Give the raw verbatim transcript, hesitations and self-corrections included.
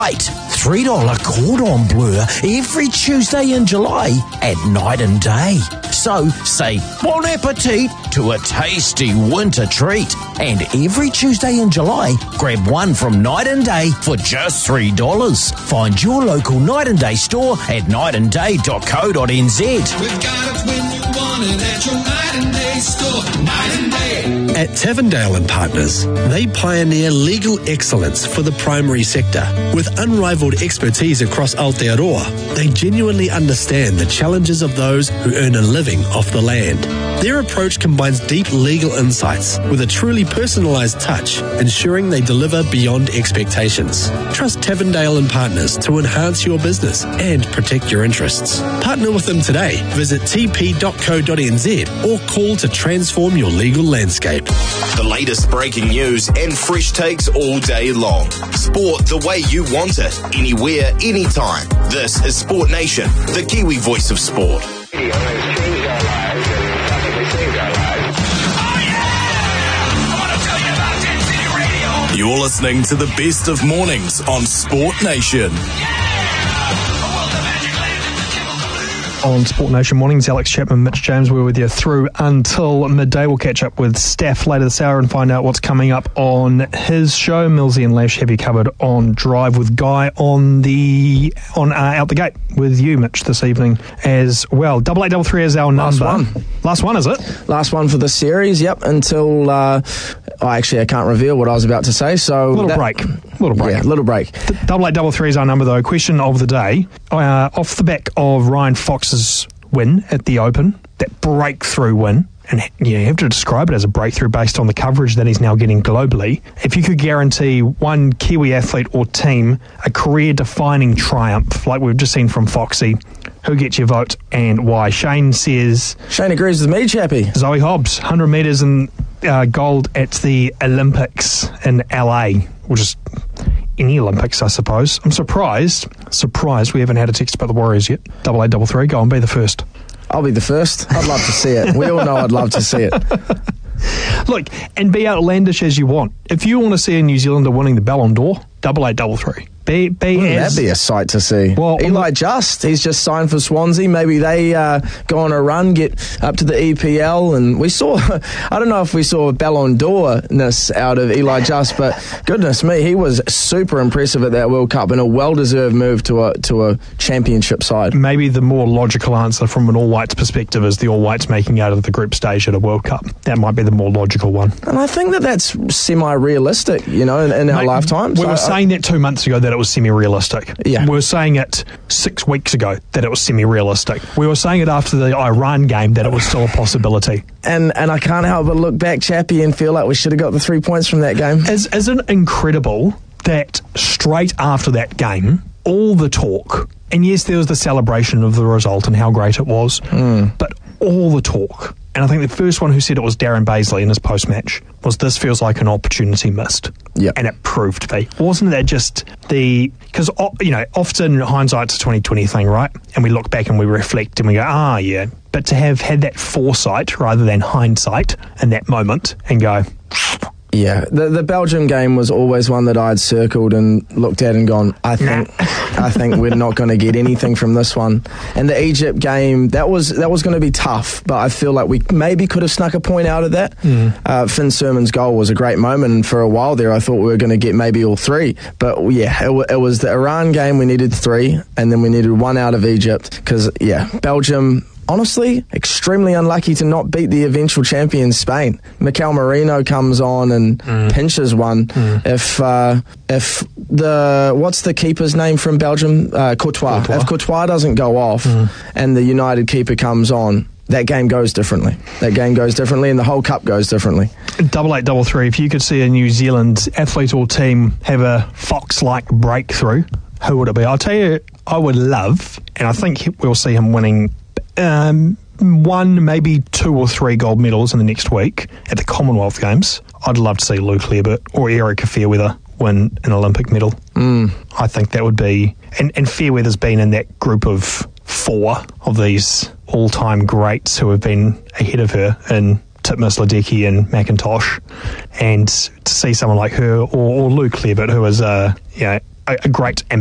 three dollars cordon bleu every Tuesday in July at Night and Day. So say bon appetit to a tasty winter treat. And every Tuesday in July, grab one from Night and Day for just three dollars. Find your local Night and Day store at night and day dot co dot n z. We've got it when you want it at your Night and Day store. Night and Day. At Tavendale and Partners, they pioneer legal excellence for the primary sector. With unrivaled expertise across Aotearoa, they genuinely understand the challenges of those who earn a living off the land. Their approach combines deep legal insights with a truly personalised touch, ensuring they deliver beyond expectations. Trust Tavendale and Partners to enhance your business and protect your interests. Partner with them today. Visit t p dot co dot n z or call to transform your legal landscape. The latest breaking news and fresh takes all day long. Sport the way you want it, anywhere, anytime. This is Sport Nation, the Kiwi voice of sport. You're listening to the best of mornings on Sport Nation. On Sport Nation Mornings, Alex Chapman, Mitch James, we're with you through until midday. We'll catch up with Staff later this hour and find out what's coming up on his show. Millsy and Lash have you covered on Drive with Guy on the on uh, Out the Gate with you, Mitch, this evening as well. Double eight double three is our number. Last one. Last one, is it? Last one for the series, yep, until... Uh, oh, actually, I can't reveal what I was about to say, so... Little that, break. Little break. Yeah, little break. Double eight double three is our number, though. Question of the day. Uh, off the back of Ryan Fox's win at the Open, that breakthrough win, and you have to describe it as a breakthrough based on the coverage that he's now getting globally. If you could guarantee one Kiwi athlete or team a career-defining triumph, like we've just seen from Foxy, who gets your vote and why? Shane says... Shane agrees with me, Chappie. Zoe Hobbs, one hundred metres and uh, gold at the Olympics in L A, or just any Olympics, I suppose. I'm surprised, surprised we haven't had a text about the Warriors yet. Double eight double three, go on, be the first. I'll be the first. I'd love to see it. We all know I'd love to see it. Look, and be outlandish as you want. If you want to see a New Zealander winning the Ballon d'Or, double eight double three. Be, be Wouldn't as, that be a sight to see? Well, Eli Just, he's just signed for Swansea. Maybe they uh, go on a run, get up to the E P L, and we saw, I don't know if we saw Ballon d'Or-ness out of Eli Just, but goodness me, he was super impressive at that World Cup and a well-deserved move to a to a championship side. Maybe the more logical answer from an All Whites perspective is the All Whites making out of the group stage at a World Cup. That might be the more logical one. And I think that that's semi-realistic, you know, in, in our Mate, lifetimes. We were I, saying that two months ago that it was semi-realistic. Yeah. We were saying it six weeks ago that it was semi-realistic. We were saying it after the Iran game that it was still a possibility. And and I can't help but look back, Chappie, and feel like we should have got the three points from that game. Is, isn't it incredible that straight after that game, all the talk, and yes, there was the celebration of the result and how great it was, mm. but all the talk, and I think the first one who said it was Darren Bazley in his post-match, was this feels like an opportunity missed. Yep. And it proved to be. Wasn't that just the... Because, you know, often hindsight's a twenty twenty thing, right? And we look back and we reflect and we go, ah, yeah. But to have had that foresight rather than hindsight in that moment and go... Yeah, the the Belgium game was always one that I'd circled and looked at and gone, I think nah. I think we're not going to get anything from this one. And the Egypt game, that was that was going to be tough, but I feel like we maybe could have snuck a point out of that. Mm. Uh, Finn Sermon's goal was a great moment, and for a while there I thought we were going to get maybe all three. But yeah, it, it was the Iran game, we needed three, and then we needed one out of Egypt, because, yeah, Belgium... Honestly, extremely unlucky to not beat the eventual champions, Spain. Mikel Merino comes on and mm. pinches one. Mm. If uh, if the what's the keeper's name from Belgium? Uh, Courtois. Courtois. If Courtois doesn't go off mm. and the United keeper comes on, that game goes differently. That game goes differently, and the whole cup goes differently. Double eight, double three. If you could see a New Zealand athlete or team have a Fox-like breakthrough, who would it be? I'll tell you, I would love, and I think we'll see him winning. Um, one, maybe two or three gold medals in the next week at the Commonwealth Games. I'd love to see Luke Leibert or Erica Fairweather win an Olympic medal. Mm. I think that would be... And, and Fairweather's been in that group of four of these all-time greats who have been ahead of her in Titmus, Ledecky and McIntosh. And to see someone like her or, or Luke Leibert, who is a... You know, a, a great